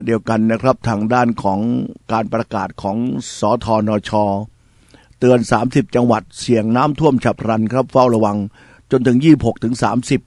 เดียวกันนะครับทางด้านของการประกาศของสธนช.เตือน30จังหวัดเสี่ยงน้ำท่วมฉับพลันครับเฝ้าระวังจนถึง26 ถึง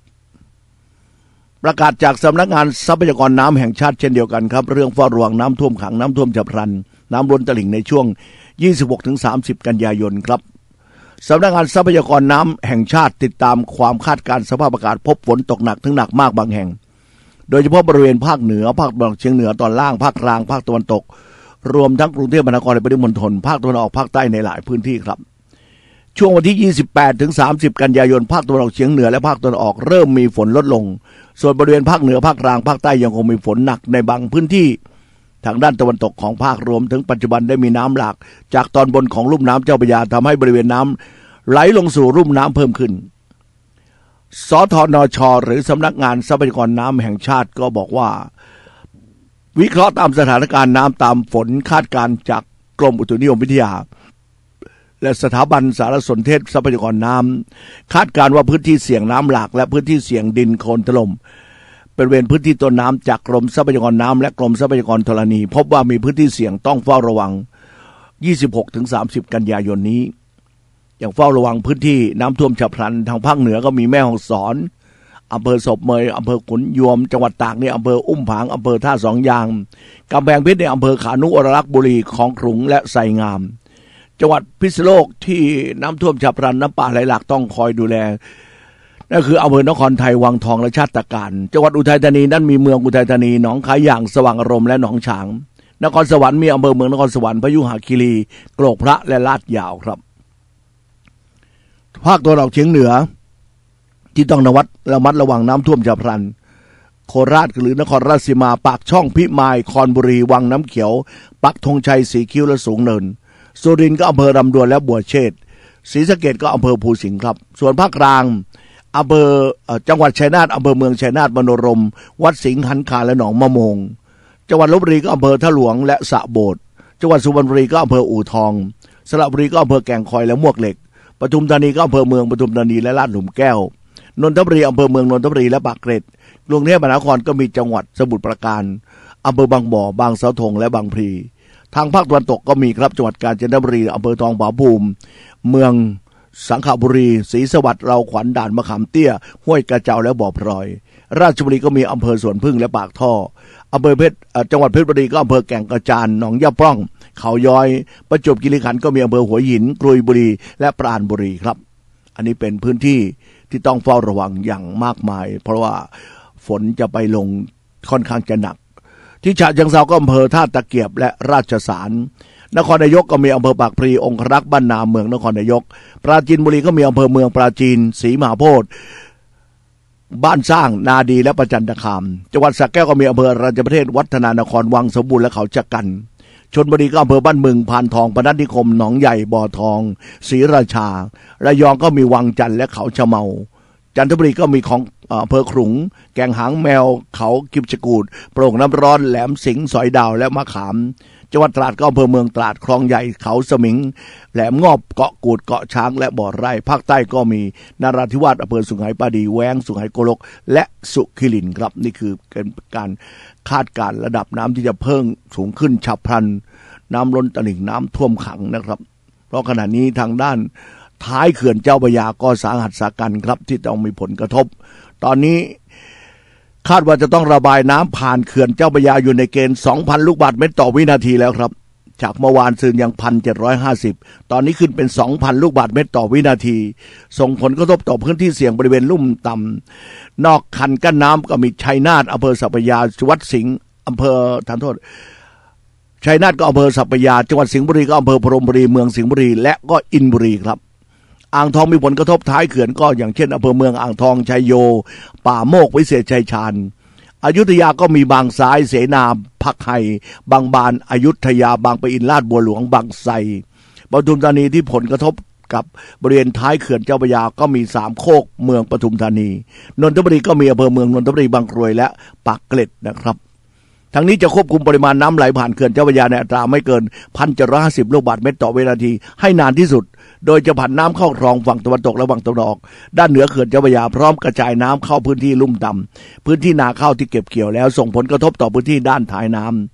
30ประกาศจากสำนักงานทรัพยากรน้ำแห่งชาติเช่นเดียวกันครับเรื่องเฝ้าระวังน้ำท่วมขังน้ำท่วมฉับพลันน้ำล้นตลิ่งในช่วง26 ถึง 30กันยายนครับสำนักงานทรัพยากรน้ำแห่งชาติติดตามความคาดการณ์สภาพอากาศพบฝนตกหนักถึงหนักมากบางแห่งโดยเฉพาะบริเวณภาคเหนือภาคตะวันออกเฉียงเหนือตอนล่างภาคกลางภาคตะวันตกรวมทั้งกรุงเทพมหานครและปริมณฑลภาคตะวันออกภาคใต้ในหลายพื้นที่ครับช่วงวันที่28 ถึง 30กันยายนภาคตะวันออกเฉียงเหนือและภาคตะวันออกเริ่มมีฝนลดลงส่วนบริเวณภาคเหนือภาคกลางภาคใต้ยังคงมีฝนหนักในบางพื้นที่ทางด้านตะวันตกของภาครวมถึงปัจจุบันได้มีน้ำหลากจากตอนบนของลุ่มน้ำเจ้าพระยาทำให้บริเวณน้ำไหลลงสู่ลุ่มน้ำเพิ่มขึ้นสธนช.หรือสำนักงานทรัพยากรน้ำแห่งชาติก็บอกว่าวิเคราะห์ตามสถานการณ์น้ำตามฝนคาดการณ์จากกรมอุตุนิยมวิทยาและสถาบันสารสนเทศทรัพยากรน้ำคาดการณ์ว่าพื้นที่เสี่ยงน้ำหลากและพื้นที่เสี่ยงดินโคลนถล่มบริเวณพื้นที่ต้นน้ำจากกรมทรัพยากรน้ำและกรมทรัพยากรธรณีพบว่ามีพื้นที่เสี่ยงต้องเฝ้าระวัง26 ถึง 30กันยายนนี้อย่างเฝ้าระวังพื้นที่น้ำท่วมฉับพลันทางภาคเหนือก็มีแม่ฮ่องสอนอำเภอศพเมยอำเภอขุนยวมจังหวัดตากเนี่ยอำเภออุ้มผางอำเภอท่าสองยางกำแพงเพชรในอำเภอขานุวรลักษณ์บุรีของขลุงและไสงามจังหวัดพิษณุโลกที่น้ำท่วมฉับพลันน้ำป่าไหลหลากต้องคอยดูแลนั่นคืออำเภอนครไทยวังทองและชาติการจังหวัดอุทัยธานีนั้นมีเมืองอุทัยธานีหนองคายอย่างสว่างอารมณ์และหนองฉางนครสวรรค์มีอำเภอเมืองนครสวรรค์พยุหคีรีโกรกพระและลาดยาวครับภาคตะวันออกเฉียงเหนือที่ต้องระมัดระวังน้ำท่วมฉับพลันโคราชหรือนครราชสีมาปากช่องพิมายคอนบุรีวังน้ำเขียวปักธงชัยสีคิ้วและสูงเนินสุรินทร์ก็อำเภอลำดวนและบัวเชษฐ์ศรีสะเกษก็อำเภอภูสิงห์ครับส่วนภาคกลางอำเภอจังหวัดชัยนาทอำเภอเมืองชัยนาทมโนรมวัดสิงห์หันคาและหนองมะโมงจังหวัดลพบุรีก็อำเภอท่าหลวงและสระโบดจังหวัดสุพรรณบุรีก็อำเภออู่ทองสระบุรีก็อำเภอแก่งคอยและมวกเหล็กปทุมธานีก็อำเภอเมืองปทุมธานีและลาดหลุมแก้วนนทบุรีอำเภอเมืองนนทบุรีและปากเกร็ดกรุงเทพมหานครก็มีจังหวัดสมุทรปราการอำเภอบางบ่อบางเสาธงและบางพลีทางภาคตะวันตกก็มีครับจังหวัดกาญจนบุรีอำเภอทองผาภูมิเมืองสังขบุรีศรีสวัสดิ์เราขวัญด่านมะขามเตี้ยห้วยกระเจ้าและบ่อพลอยราชบุรีก็มีอำเภอสวนพึ่งและปากท่ออำเภอเพชรจังหวัดเพชรบุรีก็อำเภอแก่งกระจานหนองยะปล้องเขาย้อยประจวบคีรีขันธ์ก็มีอำเภอหัวหินกรุยบุรีและปราณบุรีครับอันนี้เป็นพื้นที่ที่ต้องเฝ้าระวังอย่างมากมายเพราะว่าฝนจะไปลงค่อนข้างจะหนักที่ฉะเชิงเทราก็อำเภอท่าตะเกียบและราชสารนครนายกก็มีอำเภอปากพลีองครักษ์บ้านนาเมืองนครนายกปราจีนบุรีก็มีอำเภอเมืองปราจีนศรีมหาโพธิ์บ้านสร้างนาดีและประจันตคามจังหวัดสระแก้วก็มีอำเภอราชประเทศวัฒนานครวังสมบูรณ์และเขาจักกันชลบุรีก็อำเภอบ้านเมืองพานทองพนัสนิคมหนองใหญ่บ่อทองศรีราชาระยองก็มีวังจันทร์และเขาชะเมาจันทบุรีก็มีของอำเภอขลุงแกงหางแมวเขากิบชกูดโปร่งน้ำร้อนแหลมสิงห์สอยดาวและมะขามจังหวัดตราดก็อำเภอเมืองตราดคลองใหญ่เขาสมิงแหลมงอบเกาะกูดเกาะช้างและบ่อไร่ภาคใต้ก็มีนราธิวาสอำเภอสุไหงปาดีแว้งสุไหงโกลกและสุขิรินครับนี่คือการคาดการณ์ระดับน้ำที่จะเพิ่มสูงขึ้นฉับพลันน้ำล้นตลิ่งน้ำท่วมขังนะครับเพราะขณะนี้ทางด้านท้ายเขื่อนเจ้าพระยาก็สาหัสสากันครับที่ต้องมีผลกระทบตอนนี้คาดว่าจะต้องระบายน้ำผ่านเขื่อนเจ้าพระยาอยู่ในเกณฑ์ 2,000 ลูกบาศก์เมตรต่อวินาทีแล้วครับจากเมื่อวานซืนยัง 1,750 ตอนนี้ขึ้นเป็น 2,000 ลูกบาศก์เมตรต่อวินาทีส่งผลกระทบต่อพื้นที่เสี่ยงบริเวณลุ่มต่ำนอกคันกั้นน้ำก็มีชัยนาทอำเภอสัพพยาวัดสิงห์อำเภอชัยนาทก็อำเภอสัพพยาจังหวัดสิงห์บุรีก็อำเภอพรหมบุรีเมืองสิงห์บุรีและก็อินบุรีครับอ่างทองมีผลกระทบท้ายเขื่อนก็อย่างเช่นอำเภอเมืองอ่างทองชัยโยป่าโมกวิเศษชัยชาญอยุธยาก็มีบางซ้ายเสนาพักไห่บางบานอยุธยาบางปะอินลาดบัวหลวงบางไทรปทุมธานีที่ผลกระทบกับบริเวณท้ายเขื่อนเจ้าพระยาก็มีสามโคกเมืองปทุมธานีนนทบุรีก็มีอำเภอเมืองนนทบุรีบางกรวยและปากเกร็ดนะครับทั้งนี้จะควบคุมปริมาณน้ำไหลผ่านเขื่อนเจ้าพระยาในอัตราไม่เกิน 1,750 ลูกบาศก์เมตรต่อวินาทีให้นานที่สุดโดยจะผันน้ำเข้าคลองฝั่งตะวันตกและฝั่งตะวันออกด้านเหนือเขื่อนเจ้าพระยาพร้อมกระจายน้ำเข้าพื้นที่ลุ่มต่ำพื้นที่นาข้าวที่เก็บเกี่ยวแล้วส่งผลกระทบต่อพื้นที่ด้านท้ายน้ำ